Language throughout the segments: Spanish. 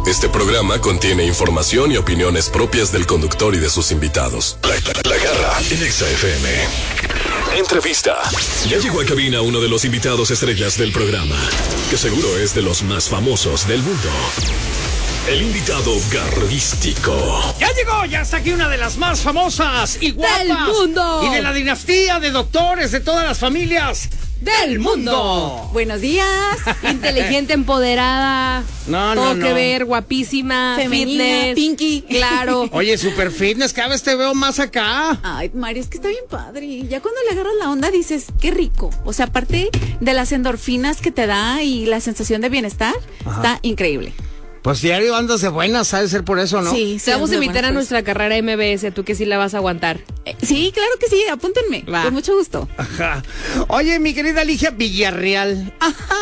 Este programa contiene información y opiniones propias del conductor y de sus invitados. La Garra en Exa FM. Entrevista. Ya llegó a cabina uno de los invitados estrellas del programa, que seguro es de los más famosos del mundo. El invitado garrístico. Ya está aquí una de las más famosas y guapas del mundo. Y de la dinastía de doctores de todas las familias del mundo. Buenos días. Inteligente, empoderada. Todo que ver, guapísima, femenina, fitness. pinky. Claro. Oye, super fitness, cada vez te veo más acá. Ay, Mari, es que está bien padre. Ya cuando le agarras la onda dices, qué rico. O sea, aparte de las endorfinas que te da y la sensación de bienestar, está increíble. Pues diario andas de buenas, ha de ser por eso, ¿no? Sí, Te vamos a ando de invitar a buenas nuestra carrera MBS, tú que sí la vas a aguantar. Sí, claro que sí, apúntenme. Va. Con mucho gusto. Ajá. Oye, mi querida Ligia Villarreal.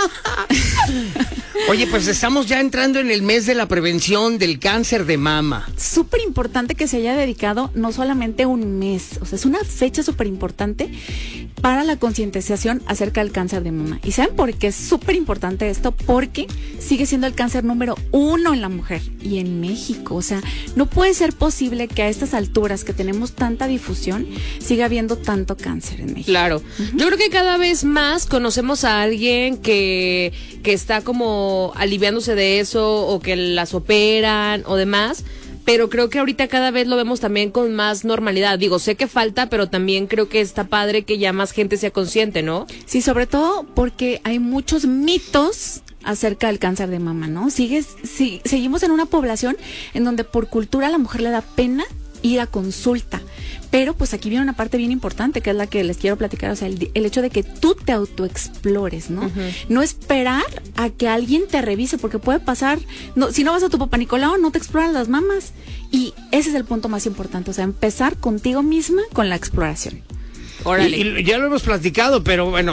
Oye, pues estamos ya entrando en el mes de la prevención del cáncer de mama. Súper importante que se haya dedicado no solamente un mes, o sea, es una fecha súper importante para la concientización acerca del cáncer de mama. ¿Y saben por qué es súper importante esto? Porque sigue siendo el cáncer número 1 en la mujer y en México. O sea, no puede ser posible que a estas alturas que tenemos tanta difusión siga habiendo tanto cáncer en México. Claro. Yo creo que cada vez más conocemos a alguien que está como aliviándose de eso o que las operan o demás. Pero creo que ahorita cada vez lo vemos también con más normalidad. Digo, sé que falta, pero también creo que está padre que ya más gente sea consciente, ¿no? Sí, sobre todo porque hay muchos mitos acerca del cáncer de mama, ¿no? Seguimos en una población en donde por cultura a la mujer le da pena ir a consulta. Pero pues aquí viene una parte bien importante, que es la que les quiero platicar, o sea, el hecho de que tú te autoexplores, ¿no? No esperar a que alguien te revise, porque puede pasar, si no vas a tu papá Nicolau, no te exploran las mamas. Y ese es el punto más importante, o sea, empezar contigo misma con la exploración. Órale. Y ya lo hemos platicado, pero bueno,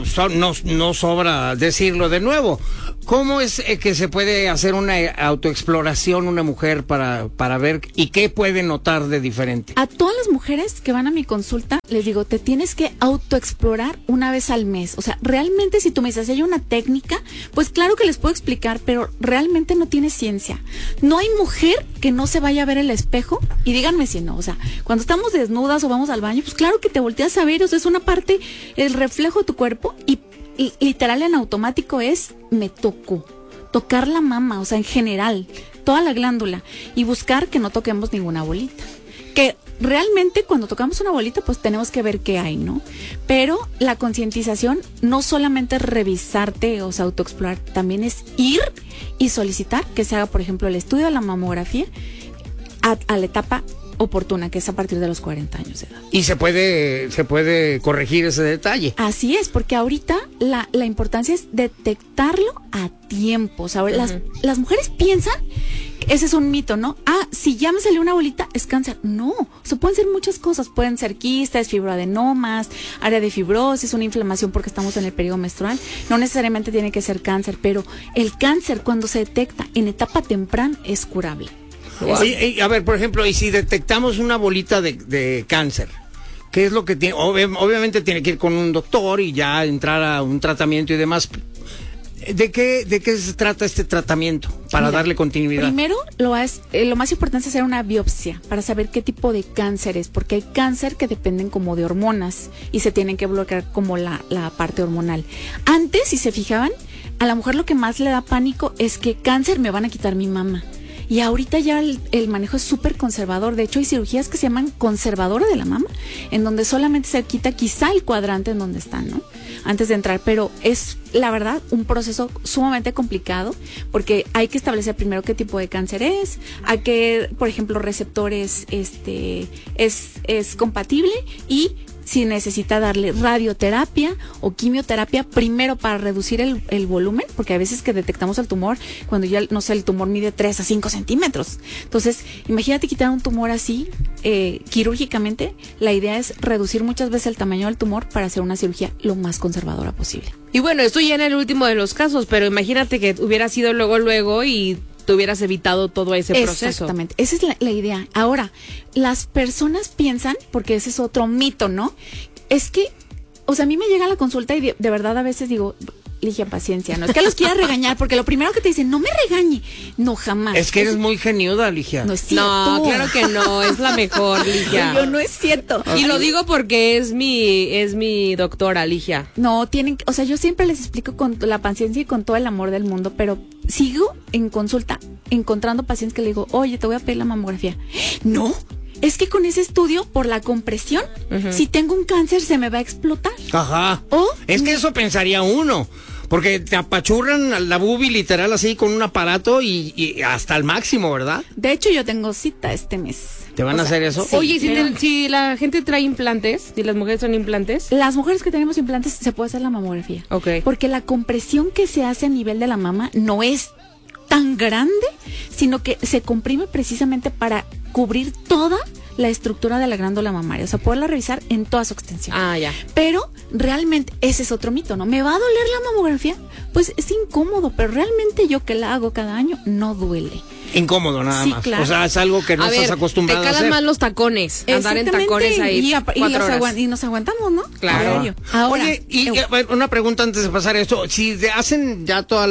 no sobra decirlo de nuevo. ¿Cómo es que se puede hacer una autoexploración una mujer para ver y qué puede notar de diferente? A todas las mujeres que van a mi consulta, les digo, te tienes que autoexplorar una vez al mes. O sea, realmente si tú me dices, hay una técnica, pues claro que les puedo explicar, pero realmente no tiene ciencia. No hay mujer que no se vaya a ver el espejo y díganme si no. O sea, cuando estamos desnudas o vamos al baño, pues claro que te volteas a ver, o sea, es una parte, el reflejo de tu cuerpo y literal en automático es me toco, tocar la mama, o sea, en general, toda la glándula y buscar que no toquemos ninguna bolita. Que realmente cuando tocamos una bolita pues tenemos que ver qué hay, ¿no? Pero la concientización no solamente es revisarte, o sea, autoexplorar, también es ir y solicitar que se haga, por ejemplo, el estudio de la mamografía a la etapa oportuna, que es a partir de los 40 años de edad. Y se puede corregir ese detalle. Así es, porque ahorita la importancia es detectarlo a tiempo. O sea, las mujeres piensan, ese es un mito, ¿no? Si ya me salió una bolita, es cáncer. No, o sea, pueden ser muchas cosas. Pueden ser quistes, fibroadenomas, área de fibrosis, una inflamación porque estamos en el periodo menstrual. No necesariamente tiene que ser cáncer, pero el cáncer cuando se detecta en etapa temprana es curable. Wow. A ver, por ejemplo, y si detectamos una bolita de cáncer, ¿qué es lo que tiene? Obviamente tiene que ir con un doctor y ya entrar a un tratamiento y demás. ¿De qué se trata este tratamiento para darle continuidad? Primero, lo más importante es hacer una biopsia para saber qué tipo de cáncer es, porque hay cáncer que dependen como de hormonas y se tienen que bloquear como la parte hormonal. Antes, si se fijaban, a la mujer lo que más le da pánico es que cáncer, me van a quitar mi mama. Y ahorita ya el manejo es súper conservador. De hecho, hay cirugías que se llaman conservadora de la mama, en donde solamente se quita quizá el cuadrante en donde están, ¿no? Antes de entrar. Pero es, la verdad, un proceso sumamente complicado, porque hay que establecer primero qué tipo de cáncer es, a qué, por ejemplo, receptores es compatible y si necesita darle radioterapia o quimioterapia primero para reducir el volumen, porque a veces que detectamos el tumor cuando ya, no sé, el tumor mide 3 a 5 centímetros. Entonces, imagínate quitar un tumor así quirúrgicamente. La idea es reducir muchas veces el tamaño del tumor para hacer una cirugía lo más conservadora posible. Y bueno, esto ya en el último de los casos, pero imagínate que hubiera sido luego y te hubieras evitado todo ese proceso. Exactamente, esa es la idea. Ahora, las personas piensan, porque ese es otro mito, ¿no? Es que, o sea, a mí me llega la consulta y de verdad a veces digo, Ligia, paciencia. No es que los quiera regañar, porque lo primero que te dicen, no me regañe. No, jamás. Es que eres muy geniuda, Ligia. No es cierto. No, claro que no, es la mejor, Ligia. Yo no es cierto. Y lo digo porque es mi doctora, Ligia. No, o sea, yo siempre les explico con la paciencia y con todo el amor del mundo, pero sigo en consulta encontrando pacientes que le digo, oye, te voy a pedir la mamografía. No, es que con ese estudio, por la compresión, si tengo un cáncer se me va a explotar. Ajá. ¿O? Es que eso pensaría uno. Porque te apachurran la bubi literal así con un aparato y hasta el máximo, ¿verdad? De hecho, yo tengo cita este mes. ¿Te van a hacer eso? Sí, Oye, pero- si la gente trae implantes, si las mujeres son implantes. Las mujeres que tenemos implantes se puede hacer la mamografía. Ok. Porque la compresión que se hace a nivel de la mama no es tan grande, sino que se comprime precisamente para cubrir toda la estructura de la glándula mamaria, o sea, poderla revisar en toda su extensión. Ah, ya. Pero realmente ese es otro mito, ¿no? ¿Me va a doler la mamografía? Pues es incómodo, pero realmente yo que la hago cada año no duele. Incómodo nada Sí, más. claro. O sea, es algo que no A estás ver, acostumbrado te a calan hacer. más los tacones, andar en tacones ahí y 4 horas. y nos aguantamos, ¿no? Claro. Diario. Ahora, Oye, y bueno, una pregunta antes de pasar a esto. Si te hacen ya toda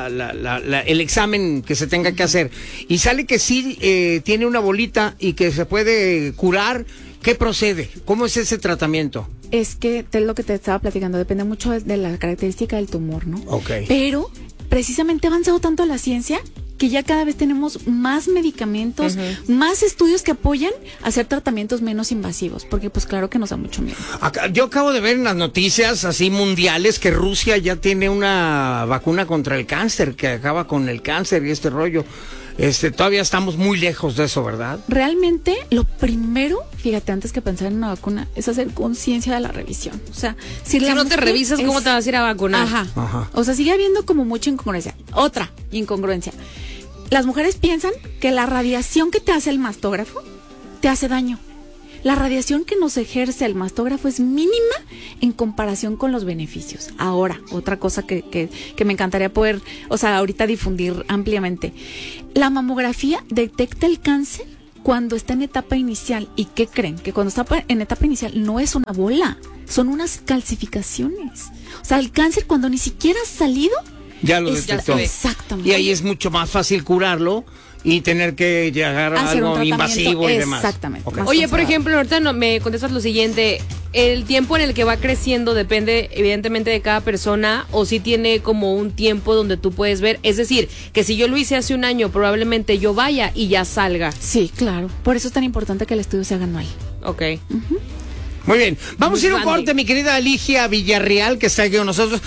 el examen que se tenga que hacer y sale que sí tiene una bolita y que se puede curar, ¿qué procede? ¿Cómo es ese tratamiento? es que es lo que te estaba platicando, depende mucho de la característica del tumor, ¿no? Ok. Pero precisamente ha avanzado tanto la ciencia que ya cada vez tenemos más medicamentos, más estudios que apoyan a hacer tratamientos menos invasivos, porque pues claro que nos da mucho miedo. Yo acabo de ver en las noticias así mundiales que Rusia ya tiene una vacuna contra el cáncer, que acaba con el cáncer y este rollo. Todavía estamos muy lejos de eso, ¿verdad? Realmente lo primero, fíjate, antes que pensar en una vacuna, es hacer conciencia de la revisión. O sea, Si no te revisas, ¿cómo te vas a ir a vacunar? Ajá. O sea, sigue habiendo como mucha incongruencia. Otra incongruencia. Las mujeres piensan que la radiación que te hace el mastógrafo te hace daño. La radiación que nos ejerce el mastógrafo es mínima en comparación con los beneficios. Ahora, otra cosa que me encantaría poder, o sea, ahorita difundir ampliamente. La mamografía detecta el cáncer cuando está en etapa inicial. ¿Y qué creen? Que cuando está en etapa inicial no es una bola, son unas calcificaciones. O sea, el cáncer cuando ni siquiera ha salido, Ya lo está- detectó. exactamente. Y ahí es mucho más fácil curarlo y tener que llegar a Hacer un algo tratamiento, invasivo y demás. exactamente. Ok. Más Oye, por conservador. ejemplo, ahorita me contestas lo siguiente. ¿El tiempo en el que va creciendo depende evidentemente de cada persona o si tiene como un tiempo donde tú puedes ver? Es decir, que si yo lo hice hace un año, probablemente yo vaya y ya salga. Sí, claro. Por eso es tan importante que el estudio se haga anual. Ok. Muy bien. Vamos a ir a un Randy. corte, mi querida Ligia Villarreal, que está aquí con nosotros.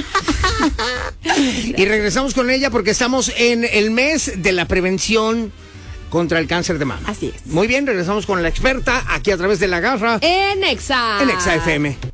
Y regresamos con ella porque estamos en el mes de la prevención contra el cáncer de mama. Así es. Muy bien, regresamos con la experta aquí a través de La Garra En Exa. en Exa FM.